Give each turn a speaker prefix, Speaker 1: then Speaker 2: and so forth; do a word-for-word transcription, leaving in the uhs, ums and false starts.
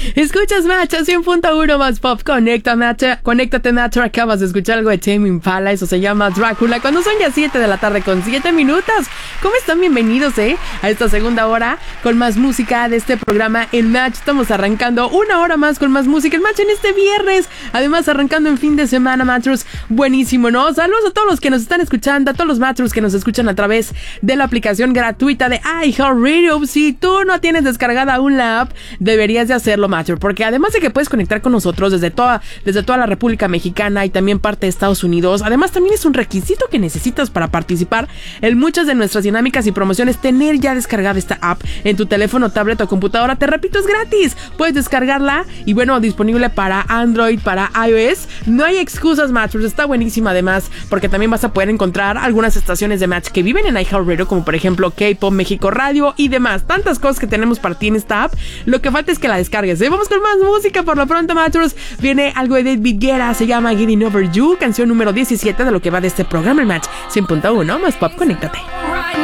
Speaker 1: Escuchas Match a cien punto uno más pop. Conecta, Match. Conéctate, Match. Acabas de escuchar algo de Tame Impala. Eso se llama Drácula. Cuando son ya siete de la tarde con siete minutos. ¿Cómo están? Bienvenidos, eh, a esta segunda hora con más música de este programa en Match. Estamos arrancando una hora más con más música en Match en este viernes. Además, arrancando en fin de semana, Matchers. Buenísimo, ¿no? Saludos a todos los que nos están escuchando, a todos los Matchers que nos escuchan a través de la aplicación gratuita de iHeartRadio. Si tú no tienes descargada aún la app, deberías de hacerlo, Matcher, porque además de que puedes conectar con nosotros desde toda, desde toda la República Mexicana y también parte de Estados Unidos, además también es un requisito que necesitas para participar en muchas de nuestras dinámicas y promociones, tener ya descargada esta app en tu teléfono, tablet o computadora. Te repito, es gratis, puedes descargarla y bueno, disponible para Android, para iOS. No hay excusas, Matchers, está buenísima además, porque también vas a poder encontrar algunas estaciones de Match que viven en iHeartRadio, como por ejemplo K-Pop México Radio y demás, tantas cosas que tenemos para ti en esta app. Lo que falta es que la descargues, ¿eh? Vamos con más música por lo pronto, Matchers. Viene algo de David Guetta, se llama Getting Over You, canción número diecisiete de lo que va de este programa en Match cien punto uno más pop. Conéctate.